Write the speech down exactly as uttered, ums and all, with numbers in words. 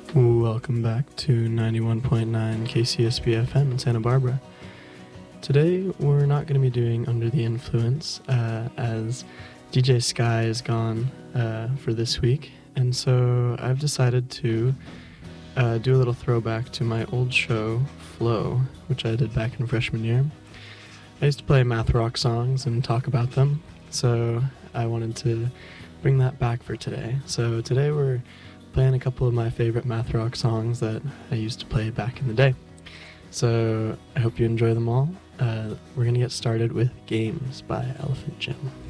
Welcome back to ninety-one point nine K C S B F M in Santa Barbara. Today we're not going to be doing Under the Influence uh, as D J Sky is gone uh, for this week, and so I've decided to uh, do a little throwback to my old show, Flow, which I did back in freshman year. I used to play math rock songs and talk about them, so I wanted to bring that back for today. So today we're playing a couple of my favorite math rock songs that I used to play back in the day. So I hope you enjoy them all. Uh, we're going to get started with Games by Elephant Gym.